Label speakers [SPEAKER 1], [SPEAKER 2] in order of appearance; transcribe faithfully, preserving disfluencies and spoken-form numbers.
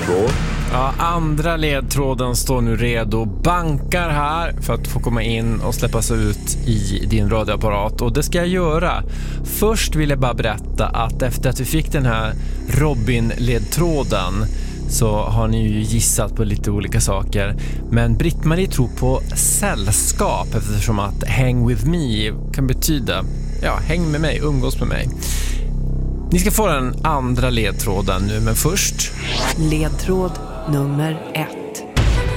[SPEAKER 1] ledtråd.
[SPEAKER 2] Ja, andra ledtråden står nu redo. Bankar här för att få komma in och släppas ut i din radioapparat. Och det ska jag göra. Först vill jag bara berätta att efter att vi fick den här Robin-ledtråden så har ni ju gissat på lite olika saker. Men Britt-Marie tror på sällskap eftersom att hang with me kan betyda, ja, häng med mig, umgås med mig. Ni ska få den andra ledtråden nu, men först...
[SPEAKER 3] Ledtråd nummer ett.